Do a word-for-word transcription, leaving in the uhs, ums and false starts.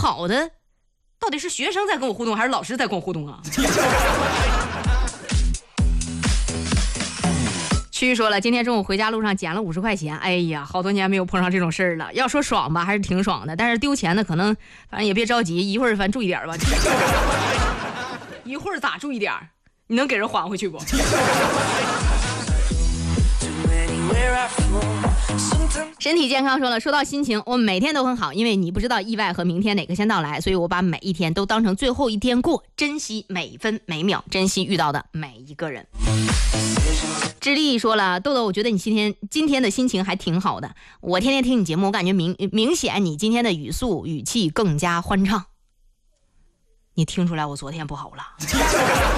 好的，到底是学生在跟我互动，还是老师在跟我互动啊？区说了，今天中午回家路上捡了五十块钱，哎呀，好多年没有碰上这种事儿了。要说爽吧，还是挺爽的，但是丢钱的可能，反正也别着急，一会儿反正注意点吧。一会儿咋注意点？你能给人还回去不？身体健康说了，说到心情，我每天都很好，因为你不知道意外和明天哪个先到来，所以我把每一天都当成最后一天过，珍惜每分每秒，珍惜遇到的每一个人。智利说了，豆豆，我觉得你今天今天的心情还挺好的，我天天听你节目，我感觉明明显你今天的语速语气更加欢畅，你听出来我昨天不好了。